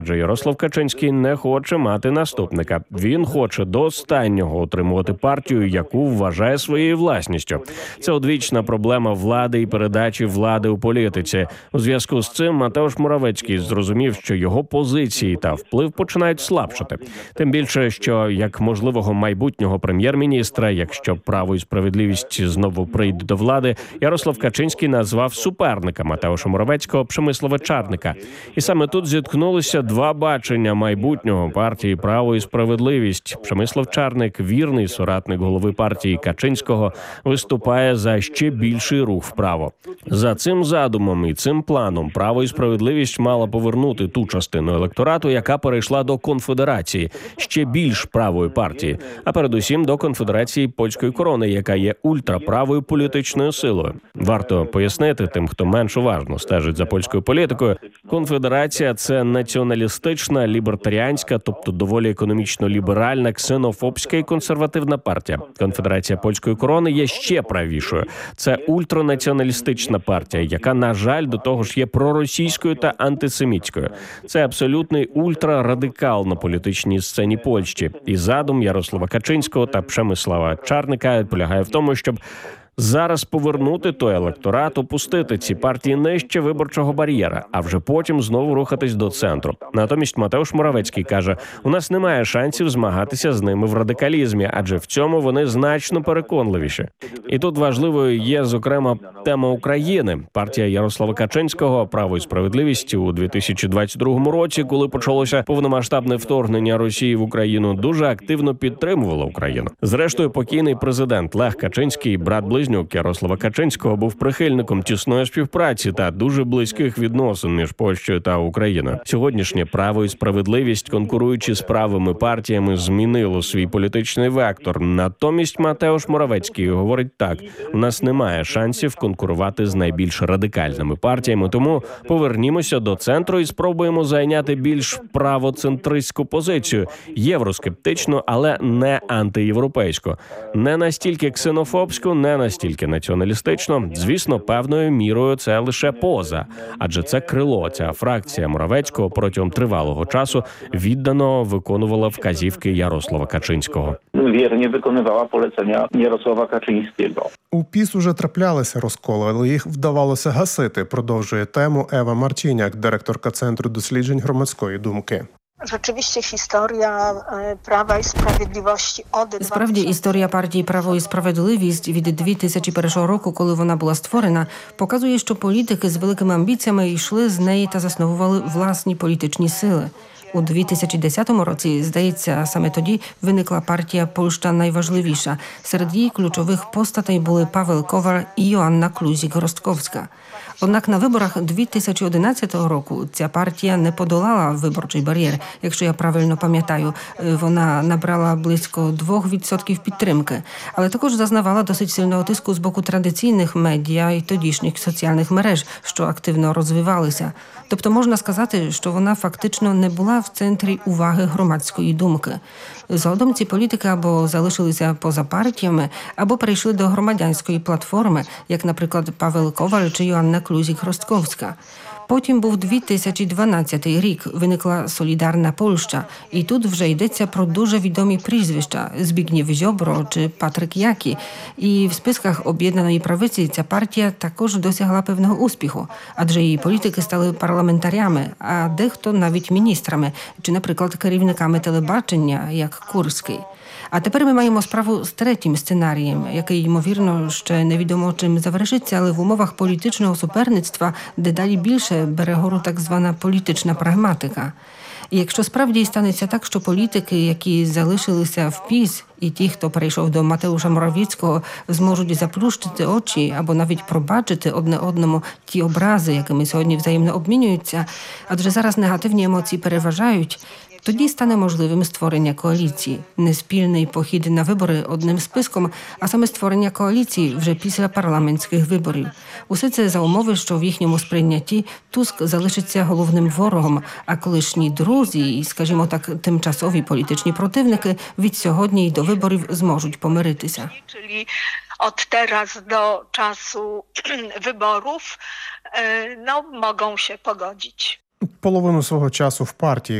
Адже Ярослав Качинський не хоче мати наступника. Він хоче до останнього утримувати партію, яку вважає своєю власністю. Це одвічна проблема влади і передачі влади у політиці. У зв'язку з цим Матеуш Моравецький зрозумів, що його позиції та вплив починають слабшати. Тим більше, що як можливого майбутнього прем'єр-міністра, якщо Право і справедливість знову прийде до влади, Ярослав Качинський назвав суперника Матеуша Моравецького Przemysława Czarnka. І саме тут зіткнулися два бачення майбутнього партії «Право і справедливість». Przemysław Czarnek, вірний соратник голови партії Качинського, виступає за ще більший рух вправо. За цим задумом і цим планом «Право і справедливість» мала повернути ту частину електорату, яка перейшла до конфедерації, ще більш правої партії, а передусім до конфедерації польської корони, яка є ультраправою політичною силою. Варто пояснити тим, хто менш уважно стежить за польською політикою, конфедерація – це націоналістична, лібертаріанська, тобто доволі економічно-ліберальна, ксенофобська і консервативна партія. Конфедерація польської корони є ще правішою. Це ультранаціоналістична партія, яка, на жаль, до того ж є проросійською та антисемітською. Це абсолютний ультрарадикал на політичній сцені Польщі. І задум Ярослава Качинського та Przemysława Czarnka полягає в тому, щоб зараз повернути той електорат, опустити ці партії нижче виборчого бар'єра, а вже потім знову рухатись до центру. Натомість Матеуш Моравецький каже, у нас немає шансів змагатися з ними в радикалізмі, адже в цьому вони значно переконливіші. І тут важливою є, зокрема, тема України. Партія Ярослава Качинського «Право і справедливість» у 2022 році, коли почалося повномасштабне вторгнення Росії в Україну, дуже активно підтримувала Україну. Зрештою, покійний президент Лех Качинський, брат-близнюк Ярослава Качинського, був прихильником тісної співпраці та дуже близьких відносин між Польщею та Україною. Сьогоднішнє «Право і справедливість», конкуруючи з правими партіями, змінило свій політичний вектор. Натомість Матеуш Моравецький говорить так: у нас немає шансів конкурувати з найбільш радикальними партіями, тому повернімося до центру і спробуємо зайняти більш правоцентристську позицію, євроскептичну, але не антиєвропейську, не настільки ксенофобську, не настільки націоналістично. Звісно, певною мірою це лише поза, адже це крило, ця фракція Моравецького протягом тривалого часу віддано виконувала вказівки Ярослава Качинського. Вірно виконувала полецення Ярослава Качинського. У ПІС уже траплялися розколи, але їх вдавалося гасити, продовжує тему Ева Марчиняк, директорка Центру досліджень громадської думки. Справді, історія партії «Право і справедливість» від 2001 року, коли вона була створена, показує, що політики з великими амбіціями йшли з неї та засновували власні політичні сили. У 2010 році, здається, саме тоді виникла партія «Польща найважливіша». Серед її ключових постатей були Павел Кowal і Joanna Kluzik-Rostkowska. Однак на виборах 2011 року ця партія не подолала виборчий бар'єр. Якщо я правильно пам'ятаю, вона набрала близько 2% підтримки, але також зазнавала досить сильного тиску з боку традиційних медіа і тодішніх соціальних мереж, що активно розвивалися. Тобто можна сказати, що вона фактично не була в центрі уваги громадської думки. Згодом ці політики або залишилися поза партіями, або перейшли до громадянської платформи, як, наприклад, Павел Kowal чи Joanna Kluzik-Rostkowska. Потім був 2012 рік, виникла «Солідарна Польща», і тут вже йдеться про дуже відомі прізвища – Збігнєв Зьобро чи Патрик Які. І в списках об'єднаної правиці ця партія також досягла певного успіху, адже її політики стали парламентарями, а дехто навіть міністрами, чи, наприклад, керівниками телебачення, як Курський. А тепер ми маємо справу з третім сценарієм, який, ймовірно, ще невідомо чим завершиться, але в умовах політичного суперництва дедалі більше бере гору так звана політична прагматика. І якщо справді станеться так, що політики, які залишилися в ПІС, і ті, хто перейшов до Матеуша Моравецького, зможуть заплющити очі або навіть пробачити одне одному ті образи, якими сьогодні взаємно обмінюються, адже зараз негативні емоції переважають, тоді стане можливим створення коаліції. Не спільний похід на вибори одним списком, а саме створення коаліції вже після парламентських виборів. Усе це за умови, що в їхньому сприйнятті Туск залишиться головним ворогом, а колишні друзі і, скажімо так, тимчасові політичні противники від сьогодні й до виборів зможуть помиритися. Od teraz do czasu wyborów mogą się pogodzić. Половину свого часу в партії,